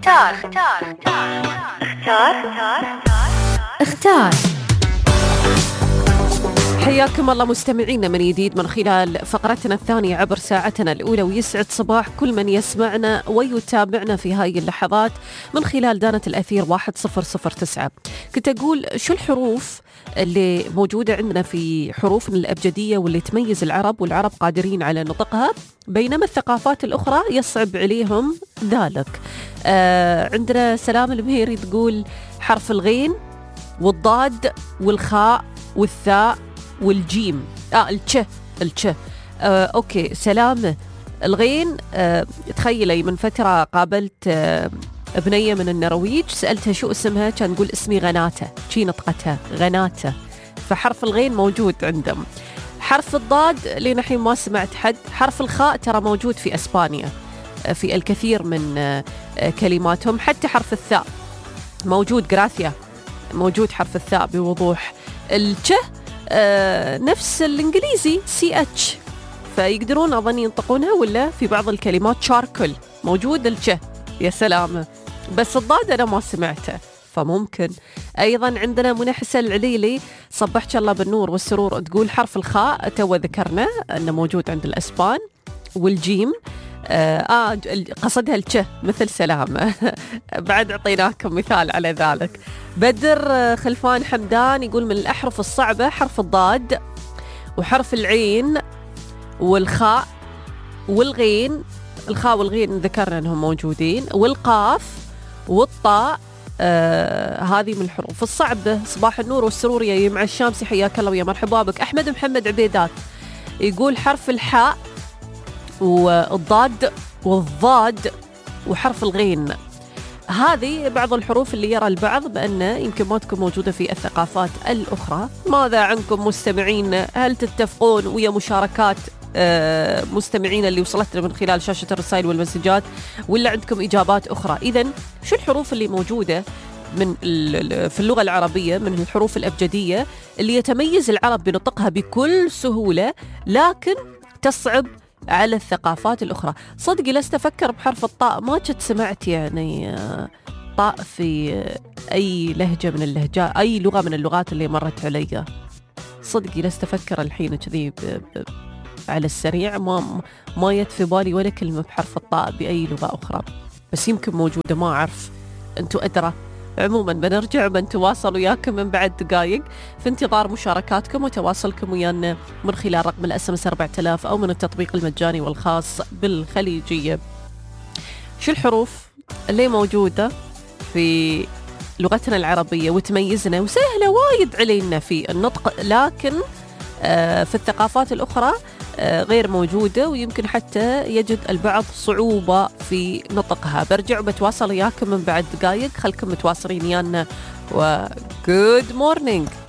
اختار. حياكم الله مستمعينا من جديد من خلال فقرتنا الثانية عبر ساعتنا الأولى، ويسعد صباح كل من يسمعنا ويتابعنا في هاي اللحظات من خلال دانة الأثير 1009. كنت أقول شو الحروف اللي موجودة عندنا في حروفنا الأبجدية واللي تميز العرب، والعرب قادرين على نطقها بينما الثقافات الأخرى يصعب عليهم ذلك. عندنا سلام المهيري تقول حرف الغين والضاد والخاء والثاء والجيم. التش. اوكي سلام. الغين، تخيلي من فترة قابلت ابنية من النرويج، سألتها شو اسمها، كان تقول اسمي غناتة، شي نطقتها غناتة. فحرف الغين موجود عندهم. حرف الضاد لين الحين ما سمعت حد. حرف الخاء ترى موجود في اسبانيا في الكثير من كلماتهم. حتى حرف الثاء موجود، جراثيا موجود حرف الثاء بوضوح. التش نفس الانجليزي CH، فيقدرون اظن ينطقونها، ولا في بعض الكلمات شاركل موجود التش. يا سلام، بس الضاد انا ما سمعته، فممكن. ايضا عندنا منى حسن العليلي، صبحك الله بالنور والسرور، تقول حرف الخاء تو ذكرنا انه موجود عند الاسبان. والجيم قصدها التش مثل سلامة. بعد اعطيناكم مثال على ذلك. بدر خلفان حمدان يقول من الأحرف الصعبة حرف الضاد وحرف العين والخاء والغين. الخاء والغين ذكرنا أنهم موجودين، والقاف والطاء. هذه من الحروف الصعبة. صباح النور والسرور يا يمع الشامسي، حياك الله ويا مرحبا بك. أحمد محمد عبيدات يقول حرف الحاء والضاد والضاد وحرف الغين. هذه بعض الحروف اللي يرى البعض بأن يمكن ما تكون موجودة في الثقافات الأخرى. ماذا عنكم مستمعين؟ هل تتفقون ويا مشاركات مستمعين اللي وصلتنا من خلال شاشة الرسائل والمسجات، ولا عندكم إجابات أخرى؟ إذن شو الحروف اللي موجودة في اللغة العربية من الحروف الأبجدية اللي يتميز العرب بنطقها بكل سهولة لكن تصعب على الثقافات الأخرى؟ صدقي لست أفكر بحرف الطاء، ما كنت سمعت يعني طاء في أي لهجة من اللهجات، أي لغة من اللغات اللي مرت علي. صدقي لست أفكر الحين كذي على السريع، ما يتفي بالي ولا كلمة بحرف الطاء بأي لغة أخرى، بس يمكن موجودة ما أعرف، أنتوا أدرى. عموما بنرجع بنتواصل وياكم من بعد دقائق في انتظار مشاركاتكم وتواصلكم ويانا من خلال رقم الSMS 4000 أو من التطبيق المجاني والخاص بالخليجية. شو الحروف اللي موجودة في لغتنا العربية وتميزنا وسهلة وايد علينا في النطق، لكن في الثقافات الأخرى غير موجودة، ويمكن حتى يجد البعض صعوبة في نطقها. برجع وبتواصل وياكم من بعد دقائق، خلكم متواصلين ويانا، و good morning.